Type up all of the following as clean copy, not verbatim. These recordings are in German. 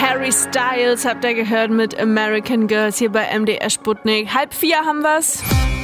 Harry Styles habt ihr gehört mit American Girls hier bei MDR Sputnik. 3:30 haben wir's.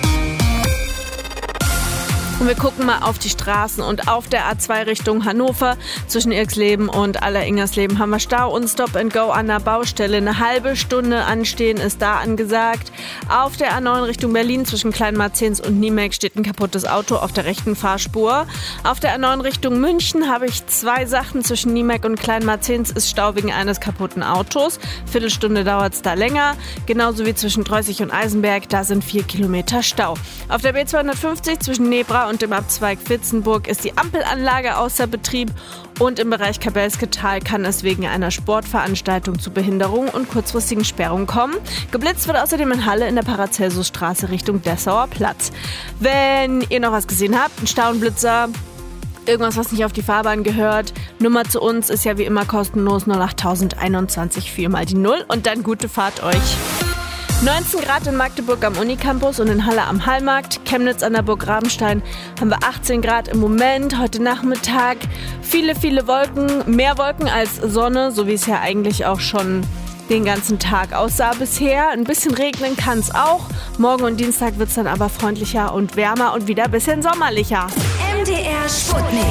Und wir gucken mal auf die Straßen und auf der A2 Richtung Hannover. Zwischen Irxleben und Aller-Ingersleben haben wir Stau und Stop and Go an der Baustelle. Eine halbe Stunde anstehen ist da angesagt. Auf der A9 Richtung Berlin zwischen Kleinmarzens und Niemek steht ein kaputtes Auto auf der rechten Fahrspur. Auf der A9 Richtung München habe ich 2 Sachen. Zwischen Niemek und Kleinmarzens ist Stau wegen eines kaputten Autos. Viertelstunde dauert es da länger. Genauso wie zwischen Treußig und Eisenberg. Da sind 4 Kilometer Stau. Auf der B250 zwischen Nebra und im Abzweig Vitzenburg ist die Ampelanlage außer Betrieb und im Bereich Kabelsketal kann es wegen einer Sportveranstaltung zu Behinderungen und kurzfristigen Sperrungen kommen. Geblitzt wird außerdem in Halle in der Paracelsusstraße Richtung Dessauer Platz. Wenn ihr noch was gesehen habt, ein Stauenblitzer, irgendwas, was nicht auf die Fahrbahn gehört, Nummer zu uns ist ja wie immer kostenlos 08021 4 mal die 0 und dann gute Fahrt euch. 19 Grad in Magdeburg am Unicampus und in Halle am Hallmarkt. Chemnitz an der Burg Rabenstein haben wir 18 Grad im Moment. Heute Nachmittag viele Wolken, mehr Wolken als Sonne, so wie es ja eigentlich auch schon den ganzen Tag aussah bisher. Ein bisschen regnen kann es auch. Morgen und Dienstag wird es dann aber freundlicher und wärmer und wieder ein bisschen sommerlicher. MDR Sputnik.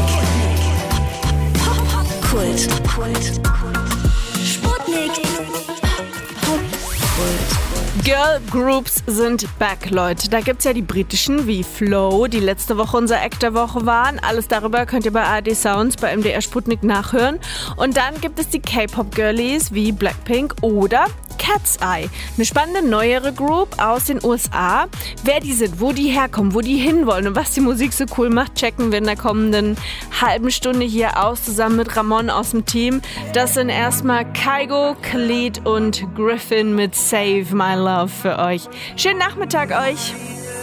Kult. Sputnik. Girl Groups sind back, Leute. Da gibt's ja die britischen wie Flow, die letzte Woche unser Act der Woche waren. Alles darüber könnt ihr bei ARD Sounds bei MDR Sputnik nachhören. Und dann gibt es die K-Pop-Girlies wie Blackpink oder Cat's Eye. Eine spannende neuere Group aus den USA. Wer die sind, wo die herkommen, wo die hinwollen und was die Musik so cool macht, checken wir in der kommenden halben Stunde hier aus, zusammen mit Ramon aus dem Team. Das sind erstmal Kygo, Khalid und Griffin mit Save My Love für euch. Schönen Nachmittag euch!